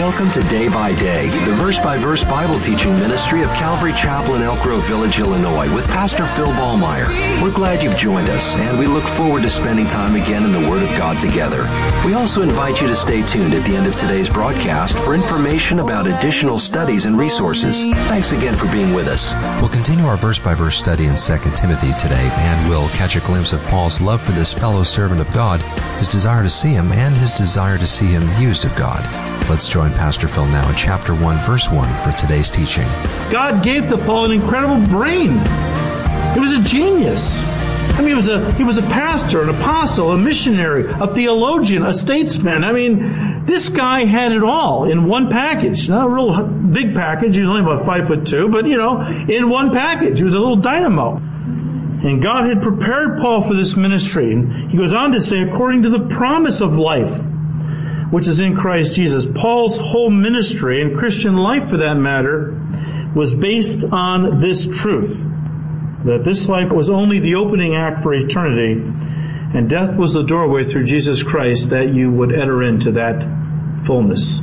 Welcome to Day by Day, the verse-by-verse Bible teaching ministry of Calvary Chapel in Elk Grove Village, Illinois, with Pastor Phil Ballmeyer. We're glad you've joined us, and we look forward to spending time again in the Word of God together. We also invite you to stay tuned at the end of today's broadcast for information about additional studies and resources. Thanks again for being with us. We'll continue our verse-by-verse study in 2 Timothy today, and we'll catch a glimpse of Paul's love for this fellow servant of God, his desire to see him, and his desire to see him used of God. Let's join Pastor Phil now in chapter 1, verse 1 for today's teaching. God gave to Paul an incredible brain. He was a genius. I mean, he was a pastor, an apostle, a missionary, a theologian, a statesman. I mean, this guy had it all in one package. Not a real big package. He was only about 5'2", but, in one package. He was a little dynamo. And God had prepared Paul for this ministry. And he goes on to say, according to the promise of life, which is in Christ Jesus. Paul's whole ministry, and Christian life for that matter, was based on this truth, that this life was only the opening act for eternity, and death was the doorway through Jesus Christ that you would enter into that fullness.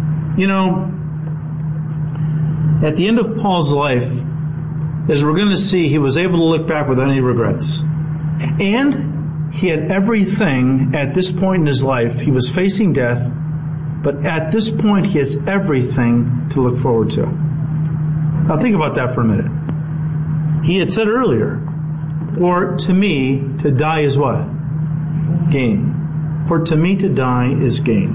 At the end of Paul's life, as we're going to see, he was able to look back without any regrets. And he had everything at this point in his life. He was facing death, but at this point he has everything to look forward to. Now think about that for a minute. He had said earlier, for to me to die is what? Gain. For to me to die is gain.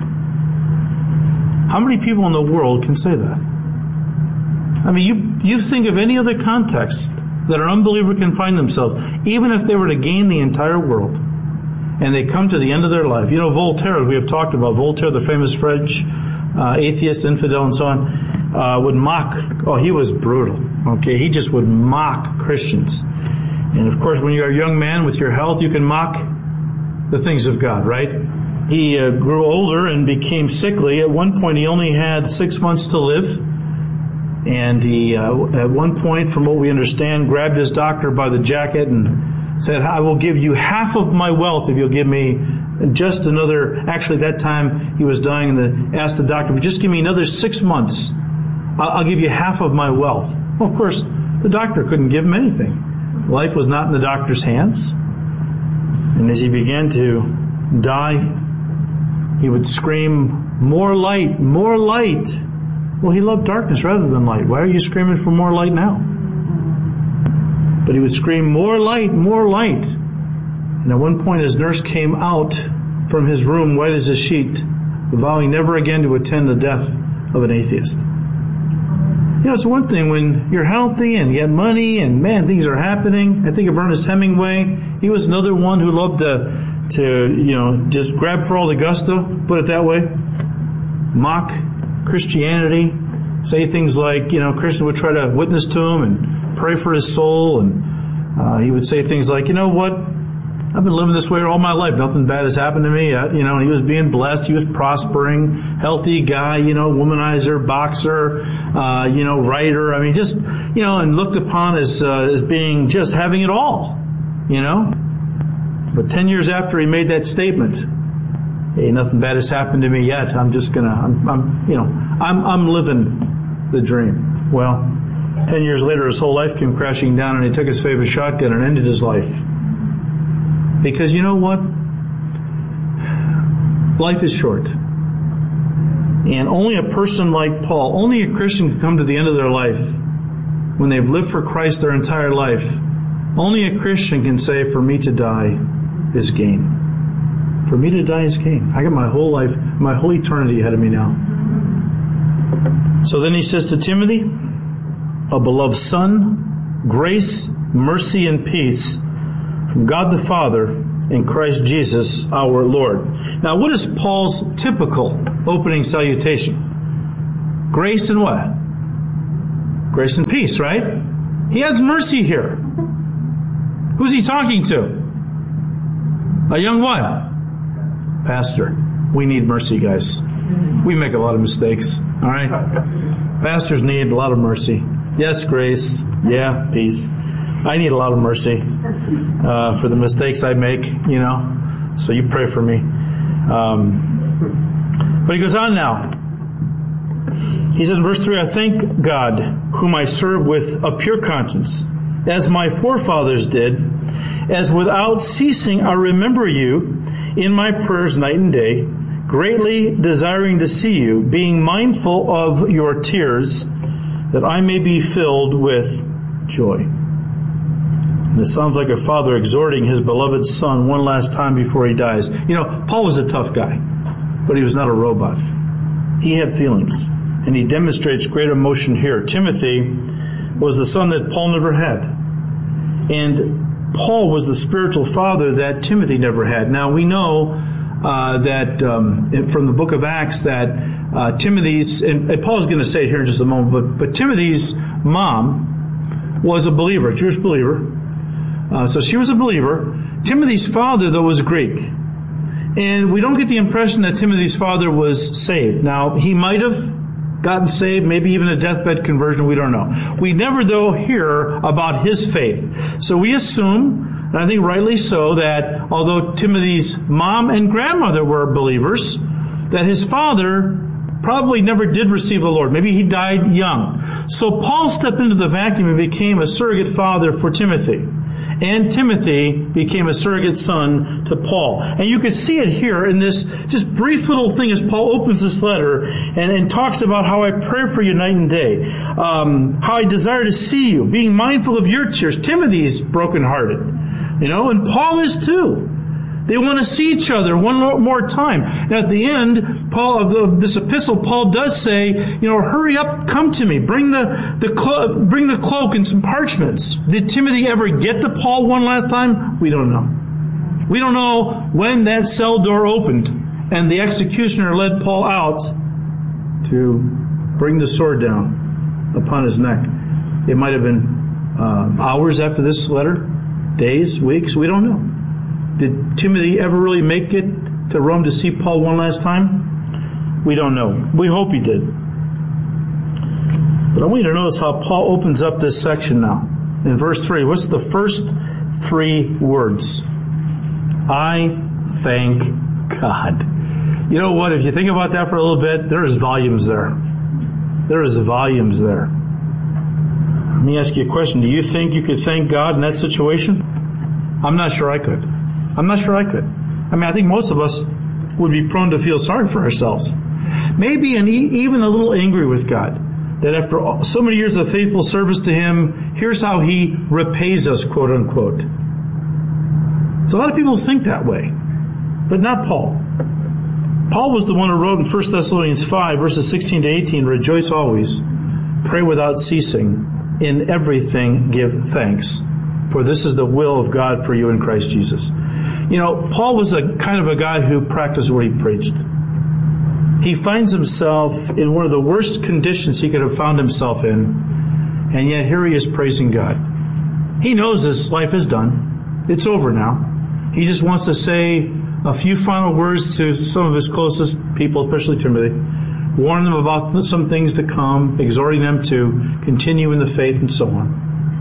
How many people in the world can say that? I mean, you think of any other context that an unbeliever can find themselves, even if they were to gain the entire world, and they come to the end of their life. Voltaire, as we have talked about, Voltaire, the famous French atheist, infidel, and so on, would mock. Oh, he was brutal. Okay, he just would mock Christians. And of course, when you're a young man with your health, you can mock the things of God, right? He grew older and became sickly. At one point, he only had 6 months to live. And he, at one point, from what we understand, grabbed his doctor by the jacket and said, I will give you half of my wealth if you'll give me just another, actually that time he was dying, and asked the doctor, just give me another 6 months. I'll give you half of my wealth. Well, of course, the doctor couldn't give him anything. Life was not in the doctor's hands. And as he began to die, he would scream, more light, more light. Well, he loved darkness rather than light. Why are you screaming for more light now? But he would scream, more light, more light. And at one point his nurse came out from his room, white as a sheet, vowing never again to attend the death of an atheist. It's one thing when you're healthy and you have money and, man, things are happening. I think of Ernest Hemingway. He was another one who loved to just grab for all the gusto, put it that way. Mock Christianity. Say things like, Christians would try to witness to him and pray for his soul, and he would say things like, what? I've been living this way all my life. Nothing bad has happened to me. And he was being blessed. He was prospering. Healthy guy, womanizer, boxer, writer. I mean, just, and looked upon as being just having it all, But 10 years after he made that statement, hey, nothing bad has happened to me yet. I'm just I'm living the dream. Well, 10 years later, his whole life came crashing down, and he took his favorite shotgun and ended his life. Because you know what? Life is short. And only a person like Paul, only a Christian can come to the end of their life when they've lived for Christ their entire life. Only a Christian can say, for me to die is gain. For me to die is gain. I got my whole life, my whole eternity ahead of me now. So then he says to Timothy, a beloved son, grace, mercy, and peace from God the Father and Christ Jesus our Lord. Now, what is Paul's typical opening salutation? Grace and what? Grace and peace, right? He adds mercy here. Who's he talking to? A young what? Pastor. We need mercy, guys. We make a lot of mistakes, all right? Pastors need a lot of mercy. Yes, grace. Yeah, peace. I need a lot of mercy for the mistakes I make, So you pray for me. But he goes on now. He said in verse 3, I thank God, whom I serve with a pure conscience, as my forefathers did, as without ceasing I remember you in my prayers night and day, greatly desiring to see you, being mindful of your tears, that I may be filled with joy. And it sounds like a father exhorting his beloved son one last time before he dies. You know, Paul was a tough guy, but he was not a robot. He had feelings, and he demonstrates great emotion here. Timothy was the son that Paul never had. And Paul was the spiritual father that Timothy never had. Now, we know that from the book of Acts that Timothy's, and Paul's going to say it here in just a moment, but Timothy's mom was a believer, a Jewish believer. So she was a believer. Timothy's father, though, was Greek. And we don't get the impression that Timothy's father was saved. Now, he might have gotten saved, maybe even a deathbed conversion, we don't know. We never, though, hear about his faith. So we assume, and I think rightly so, that although Timothy's mom and grandmother were believers, that his father probably never did receive the Lord. Maybe he died young. So Paul stepped into the vacuum and became a surrogate father for Timothy. And Timothy became a surrogate son to Paul. And you can see it here in this just brief little thing as Paul opens this letter and talks about how I pray for you night and day. How I desire to see you, being mindful of your tears. Timothy's brokenhearted, and Paul is too. They want to see each other one more time. And at the end, of this epistle, Paul does say, hurry up, come to me, bring the cloak and some parchments. Did Timothy ever get to Paul one last time? We don't know. We don't know when that cell door opened and the executioner led Paul out to bring the sword down upon his neck. It might have been hours after this letter, days, weeks, we don't know. Did Timothy ever really make it to Rome to see Paul one last time? We don't know. We hope he did. But I want you to notice how Paul opens up this section now. In verse 3, what's the first 3 words? I thank God. You know what? If you think about that for a little bit, there is volumes there. There is volumes there. Let me ask you a question. Do you think you could thank God in that situation? I'm not sure I could. I think most of us would be prone to feel sorry for ourselves. Maybe even a little angry with God. That after so many years of faithful service to Him, here's how He repays us, quote unquote. So a lot of people think that way. But not Paul. Paul was the one who wrote in 1 Thessalonians 5, verses 16 to 18, rejoice always, pray without ceasing, in everything give thanks. For this is the will of God for you in Christ Jesus. Paul was a kind of a guy who practiced what he preached. He finds himself in one of the worst conditions he could have found himself in, and yet here he is praising God. He knows his life is done. It's over now. He just wants to say a few final words to some of his closest people, especially Timothy, warn them about some things to come, exhorting them to continue in the faith and so on.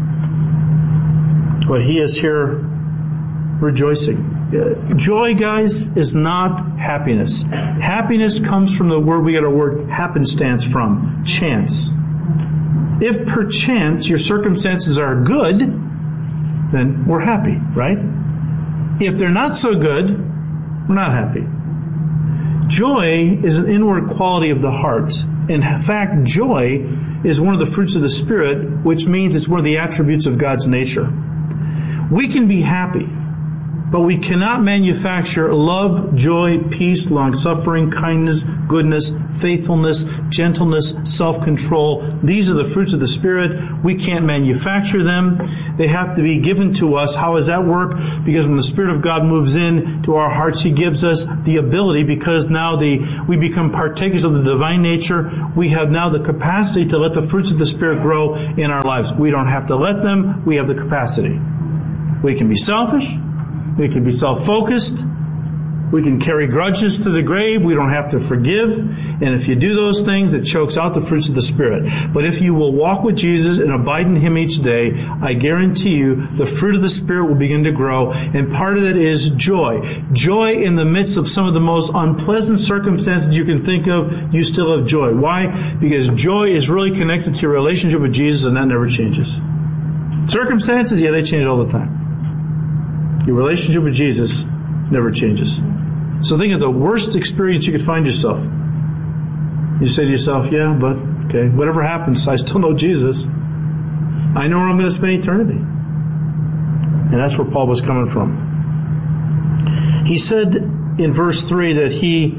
But he is here rejoicing. Joy, guys, is not happiness. Happiness comes from the word we get our word happenstance from, chance. If perchance your circumstances are good, then we're happy, right? If they're not so good, we're not happy. Joy is an inward quality of the heart. In fact, joy is one of the fruits of the Spirit, which means it's one of the attributes of God's nature. We can be happy, but we cannot manufacture love, joy, peace, long-suffering, kindness, goodness, faithfulness, gentleness, self-control. These are the fruits of the Spirit. We can't manufacture them. They have to be given to us. How does that work? Because when the Spirit of God moves in to our hearts, He gives us the ability, because now we become partakers of the divine nature. We have now the capacity to let the fruits of the Spirit grow in our lives. We don't have to let them. We have the capacity. We can be selfish. We can be self-focused. We can carry grudges to the grave. We don't have to forgive. And if you do those things, it chokes out the fruits of the Spirit. But if you will walk with Jesus and abide in Him each day, I guarantee you the fruit of the Spirit will begin to grow. And part of it is joy. Joy in the midst of some of the most unpleasant circumstances you can think of, you still have joy. Why? Because joy is really connected to your relationship with Jesus, and that never changes. Circumstances, yeah, they change all the time. Your relationship with Jesus never changes. So think of the worst experience you could find yourself. You say to yourself, yeah, but, okay, whatever happens, I still know Jesus. I know where I'm going to spend eternity. And that's where Paul was coming from. He said in verse 3 that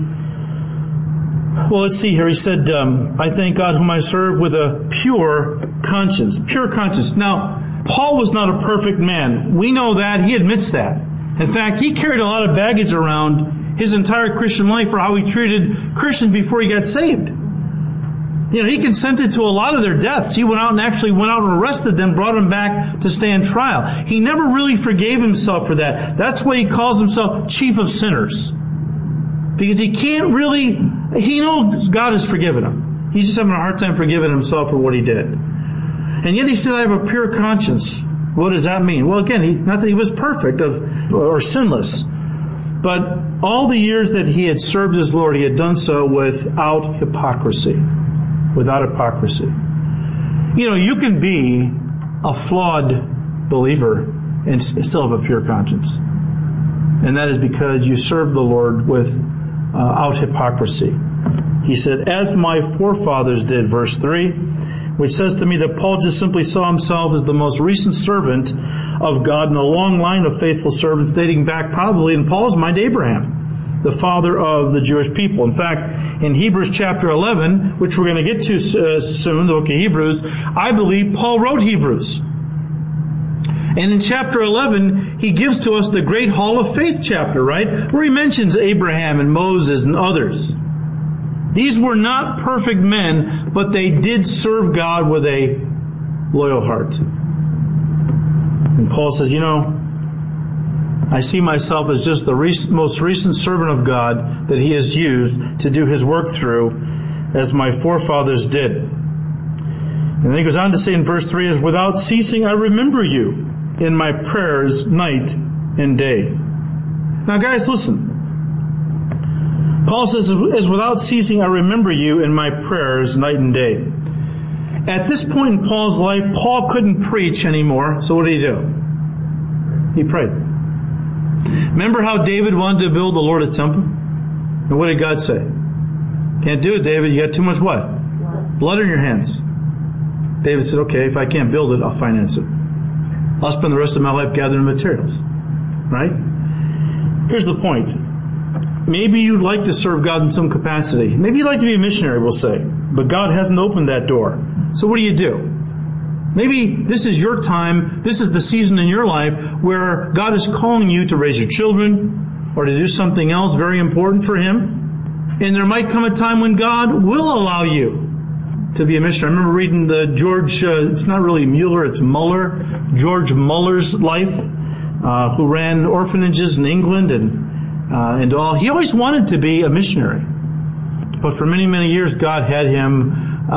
let's see here. He said, I thank God whom I serve with a pure conscience. Pure conscience. Now, Paul was not a perfect man. We know that. He admits that. In fact, he carried a lot of baggage around his entire Christian life for how he treated Christians before he got saved. He consented to a lot of their deaths. He went out and arrested them, brought them back to stand trial. He never really forgave himself for that. That's why he calls himself chief of sinners. Because he knows God has forgiven him. He's just having a hard time forgiving himself for what he did. And yet he said, I have a pure conscience. What does that mean? Well, again, not that he was perfect or sinless, but all the years that he had served his Lord, he had done so without hypocrisy. Without hypocrisy. You can be a flawed believer and still have a pure conscience. And that is because you serve the Lord without hypocrisy. He said, as my forefathers did, verse 3, which says to me that Paul just simply saw himself as the most recent servant of God in a long line of faithful servants dating back probably in Paul's mind Abraham, the father of the Jewish people. In fact, in Hebrews chapter 11, which we're going to get to soon, the book of Hebrews, I believe Paul wrote Hebrews. And in chapter 11, he gives to us the great Hall of Faith chapter, right? Where he mentions Abraham and Moses and others. These were not perfect men, but they did serve God with a loyal heart. And Paul says, I see myself as just the most recent servant of God that He has used to do His work through, as my forefathers did. And then he goes on to say in verse 3, without ceasing I remember you in my prayers night and day. Now guys, listen. Paul says, as without ceasing I remember you in my prayers night and day. At this point in Paul's life, Paul couldn't preach anymore, so what did he do? He prayed. Remember how David wanted to build the Lord a temple? And what did God say? Can't do it, David. You got too much what? Blood in your hands. David said, okay, if I can't build it, I'll finance it. I'll spend the rest of my life gathering materials. Right? Here's the point. Maybe you'd like to serve God in some capacity. Maybe you'd like to be a missionary, we'll say. But God hasn't opened that door. So what do? Maybe this is your time, this is the season in your life where God is calling you to raise your children or to do something else very important for Him. And there might come a time when God will allow you to be a missionary. I remember reading the it's not really Mueller, it's Muller, George Muller's life, who ran orphanages in England and all. He always wanted to be a missionary. But for many, many years, God had him,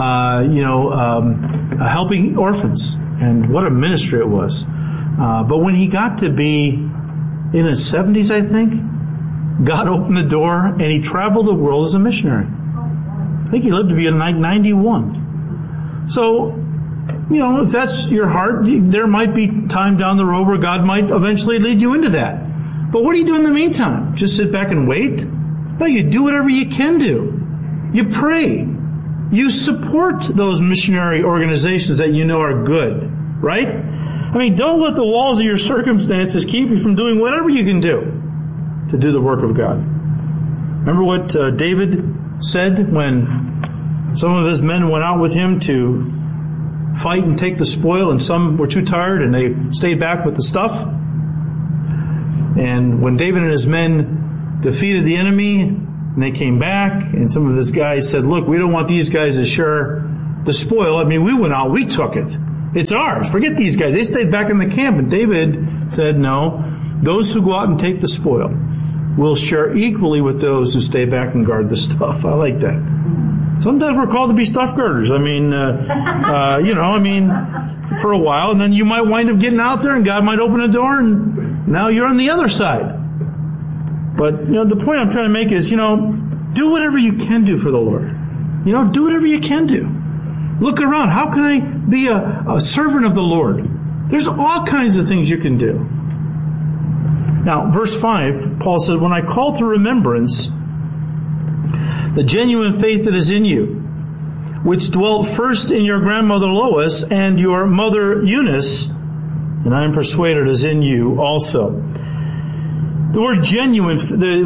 helping orphans. And what a ministry it was. But when he got to be in his 70s, I think, God opened the door and he traveled the world as a missionary. I think he lived to be like 91. So, if that's your heart, there might be time down the road where God might eventually lead you into that. But what do you do in the meantime? Just sit back and wait? No, you do whatever you can do. You pray. You support those missionary organizations that you know are good, right? Don't let the walls of your circumstances keep you from doing whatever you can do to do the work of God. Remember what David said when some of his men went out with him to fight and take the spoil, and some were too tired and they stayed back with the stuff? And when David and his men defeated the enemy, and they came back, and some of his guys said, look, we don't want these guys to share the spoil. We went out, we took it. It's ours. Forget these guys. They stayed back in the camp. And David said, no, those who go out and take the spoil, will share equally with those who stay back and guard the stuff. I like that. Sometimes we're called to be stuff guarders. I mean, for a while, and then you might wind up getting out there, and God might open a door, and now you're on the other side. But, the point I'm trying to make is, do whatever you can do for the Lord. Do whatever you can do. Look around. How can I be a servant of the Lord? There's all kinds of things you can do. Now, verse 5, Paul says, when I call to remembrance the genuine faith that is in you, which dwelt first in your grandmother Lois and your mother Eunice, and I am persuaded is in you also. The word genuine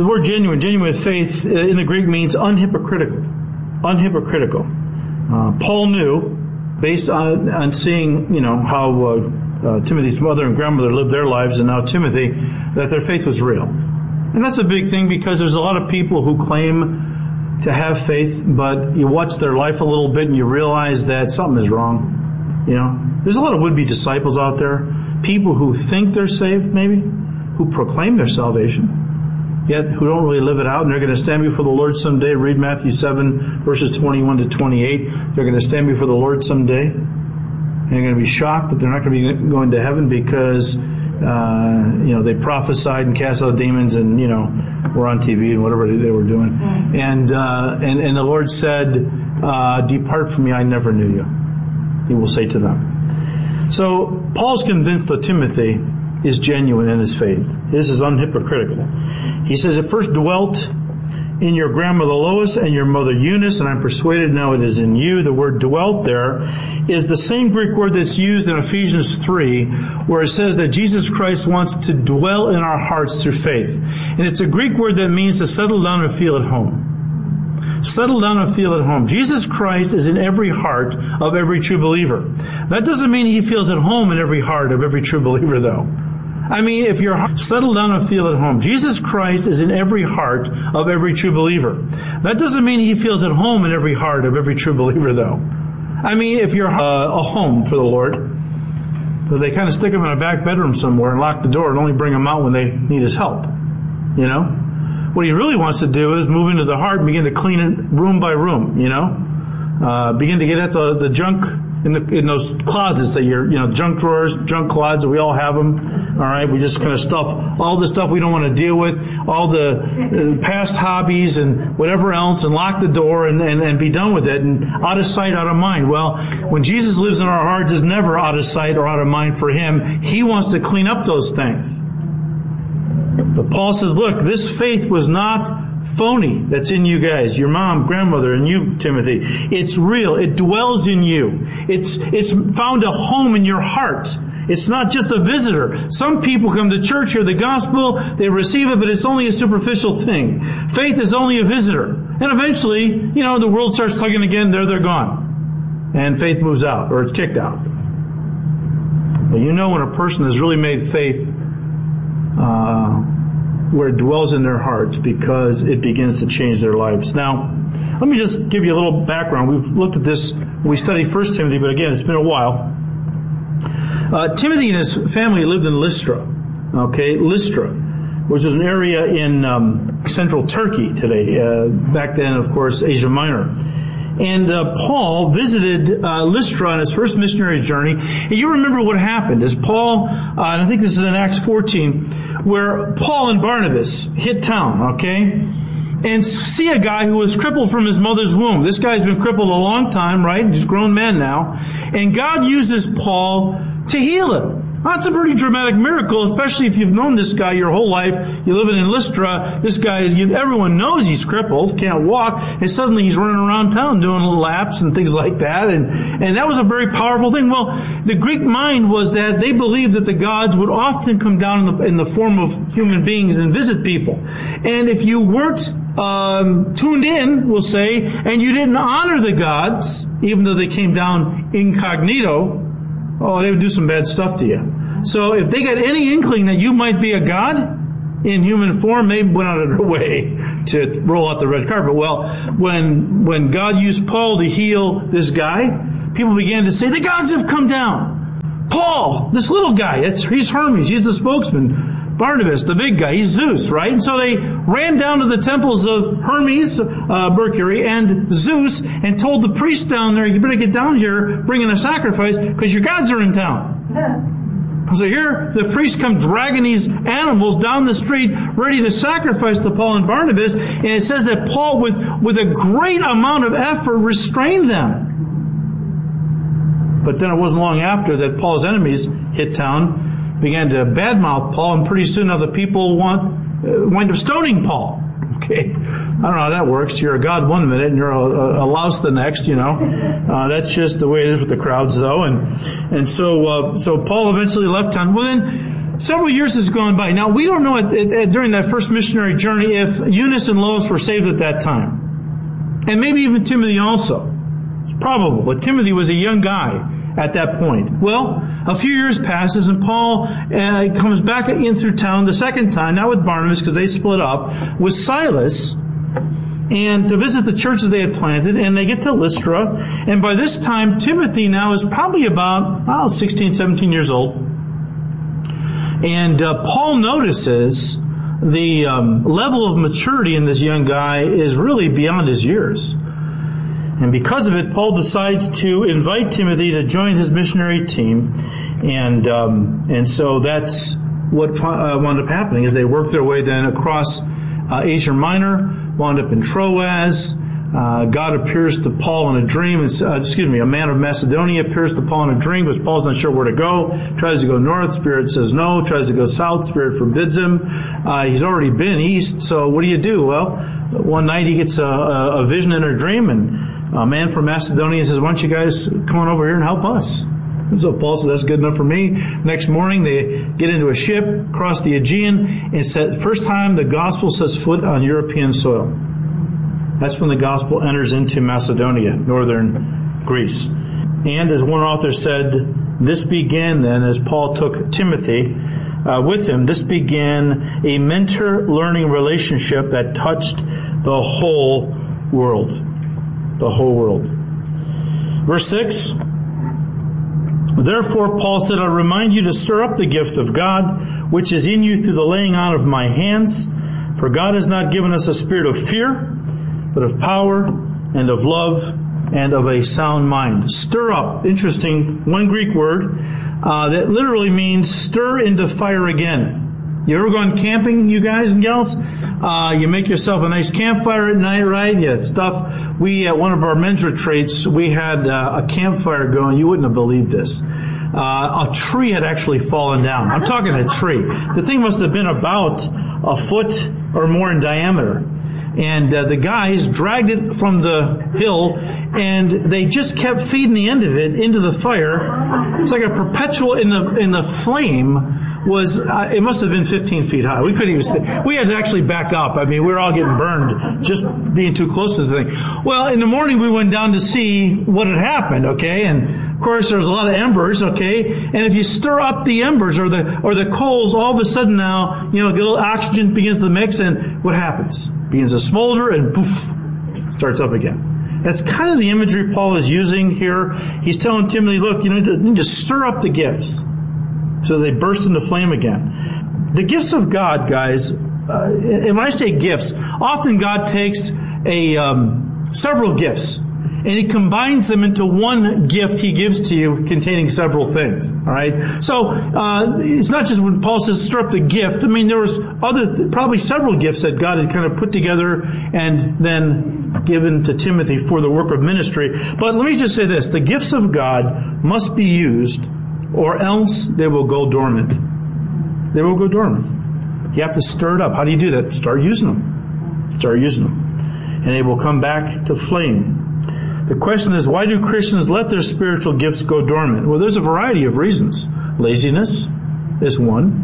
faith in the Greek means unhypocritical. Unhypocritical. Paul knew, based on seeing, how Timothy's mother and grandmother lived their lives, and now Timothy, that their faith was real. And that's a big thing, because there's a lot of people who claim to have faith, but you watch their life a little bit and you realize that something is wrong. There's a lot of would-be disciples out there, people who think they're saved, maybe, who proclaim their salvation, yet who don't really live it out, and they're going to stand before the Lord someday. Read Matthew 7, verses 21 to 28. They're going to stand before the Lord someday, and they're going to be shocked that they're not going to be going to heaven because they prophesied and cast out demons, and were on TV and whatever they were doing, and the Lord said, "Depart from me, I never knew you." He will say to them. So Paul's convinced that Timothy is genuine in his faith. This is unhypocritical. He says, "It first dwelt in your grandmother Lois and your mother Eunice, and I'm persuaded now it is in you." The word dwelt there is the same Greek word that's used in Ephesians 3, where it says that Jesus Christ wants to dwell in our hearts through faith. And it's a Greek word that means to settle down and feel at home. Settle down and feel at home. Jesus Christ is in every heart of every true believer. That doesn't mean he feels at home in every heart of every true believer, though. If you're settled down and feel at home. Jesus Christ is in every heart of every true believer. That doesn't mean he feels at home in every heart of every true believer, though. If you're a home for the Lord, but they kind of stick him in a back bedroom somewhere and lock the door and only bring him out when they need his help. What he really wants to do is move into the heart and begin to clean it room by room, begin to get at the junk in those closets that junk drawers, junk closets, we all have them. All right, we just kind of stuff all the stuff we don't want to deal with, all the past hobbies and whatever else, and lock the door and be done with it, and out of sight, out of mind. Well, when Jesus lives in our hearts, it's never out of sight or out of mind for him. He wants to clean up those things. But Paul says, look, this faith was not phony that's in you guys, your mom, grandmother, and you, Timothy. It's real. It dwells in you. It's found a home in your heart. It's not just a visitor. Some people come to church, hear the gospel, they receive it, but it's only a superficial thing. Faith is only a visitor. And eventually, the world starts tugging again, they're gone. And faith moves out, or it's kicked out. But when a person has really made faith where it dwells in their hearts, because it begins to change their lives. Now, let me just give you a little background. We've looked at this, we studied 1 Timothy, but again, it's been a while. Timothy and his family lived in Lystra. Lystra, which is an area in central Turkey today. Back then, of course, Asia Minor. And Paul visited Lystra on his first missionary journey. And you remember what happened is Paul, and I think this is in Acts 14, where Paul and Barnabas hit town, and see a guy who was crippled from his mother's womb. This guy's been crippled a long time, right? He's a grown man now. And God uses Paul to heal him. That's a pretty dramatic miracle, especially if you've known this guy your whole life. You're living in Lystra. This guy, everyone knows he's crippled, can't walk, and suddenly he's running around town doing laps and things like that. And that was a very powerful thing. Well, the Greek mind was that they believed that the gods would often come down in the form of human beings and visit people. And if you weren't tuned in, we'll say, and you didn't honor the gods, even though they came down incognito, they would do some bad stuff to you. So if they got any inkling that you might be a god in human form, they went out of their way to roll out the red carpet. Well, when God used Paul to heal this guy, people began to say, the gods have come down. Paul, this little guy, he's Hermes, he's the spokesman. Barnabas, the big guy, he's Zeus, right? And so they ran down to the temples of Hermes, Mercury, and Zeus, and told the priest down there, you better get down here, bring in a sacrifice, because your gods are in town. So here, the priests come dragging these animals down the street, ready to sacrifice to Paul and Barnabas, and it says that Paul, with a great amount of effort, restrained them. But then it wasn't long after that Paul's enemies hit town, began to badmouth Paul, and pretty soon now the people wind up stoning Paul. Okay, I don't know how that works. You're a god one minute and you're a louse the next. That's just the way it is with the crowds, though. And so Paul eventually left town. Well, then several years has gone by. Now we don't know during that first missionary journey if Eunice and Lois were saved at that time, and maybe even Timothy also. It's probable, but Timothy was a young guy at that point. Well, a few years passes, and Paul comes back in through town the second time, not with Barnabas because they split up, with Silas, and to visit the churches they had planted, and they get to Lystra, and by this time Timothy now is probably about 16, 17 years old, and Paul notices the level of maturity in this young guy is really beyond his years. And because of it, Paul decides to invite Timothy to join his missionary team. And so that's what wound up happening, is they worked their way then across Asia Minor, wound up in Troas. God appears to Paul in a dream. A man of Macedonia appears to Paul in a dream, because Paul's not sure where to go. Tries to go north, Spirit says no. Tries to go south, Spirit forbids him. He's already been east, so what do you do? Well, one night he gets a vision in a dream, and a man from Macedonia says, why don't you guys come on over here and help us? And so Paul says, that's good enough for me. Next morning, they get into a ship, cross the Aegean, and it's the first time the gospel sets foot on European soil. That's when the gospel enters into Macedonia, northern Greece. And as one author said, this began then, as Paul took Timothy with him, this began a mentor-learning relationship that touched the whole world. The whole world. Verse 6, therefore Paul said, I remind you to stir up the gift of God, which is in you through the laying on of my hands. For God has not given us a spirit of fear, but of power and of love and of a sound mind. Stir up. Interesting. One Greek word that literally means stir into fire again. You ever gone camping, you guys and gals? You make yourself a nice campfire at night, right? Yeah, stuff. We, at one of our men's retreats, we had a campfire going. You wouldn't have believed this. A tree had actually fallen down. I'm talking a tree. The thing must have been about a foot or more in diameter. And the guys dragged it from the hill, and they just kept feeding the end of it into the fire. It's like a perpetual in the flame. It must have been 15 feet high. We couldn't even stay. We had to actually back up. I mean, we were all getting burned just being too close to the thing. Well, in the morning we went down to see what had happened, okay? And of course there was a lot of embers, okay? And if you stir up the embers or the coals, all of a sudden now, a little oxygen begins to mix, and what happens? Begins to smolder, and poof, starts up again. That's kind of the imagery Paul is using here. He's telling Timothy, look, you need to stir up the gifts so they burst into flame again. The gifts of God, guys, and when I say gifts, often God takes several gifts, and He combines them into one gift He gives to you containing several things. All right? So it's not just when Paul says stir up the gift. I mean, there was probably several gifts that God had kind of put together and then given to Timothy for the work of ministry. But let me just say this. The gifts of God must be used, or else they will go dormant. They will go dormant. You have to stir it up. How do you do that? Start using them. Start using them. And they will come back to flame. The question is, why do Christians let their spiritual gifts go dormant? Well, there's a variety of reasons. Laziness is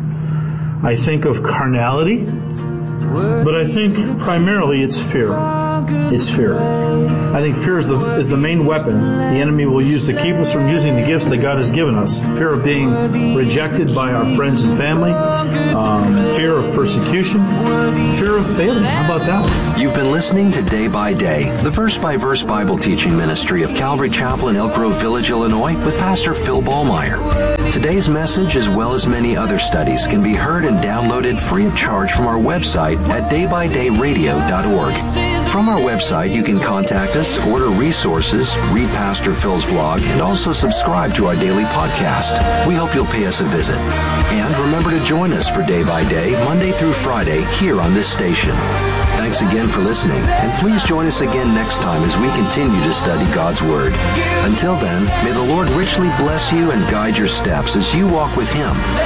one. I think of carnality. But I think primarily it's fear. It's fear. I think fear is the main weapon the enemy will use to keep us from using the gifts that God has given us. Fear of being rejected by our friends and family, fear of persecution, fear of failing. How about that? You've been listening to Day by Day, the verse-by-verse Bible teaching ministry of Calvary Chapel in Elk Grove Village, Illinois, with Pastor Phil Ballmeyer. Today's message, as well as many other studies, can be heard and downloaded free of charge from our website at daybydayradio.org. From our website, you can contact us, order resources, read Pastor Phil's blog, and also subscribe to our daily podcast. We hope you'll pay us a visit. And remember to join us for Day by Day, Monday through Friday, here on this station. Thanks again for listening, and please join us again next time as we continue to study God's Word. Until then, may the Lord richly bless you and guide your steps as you walk with Him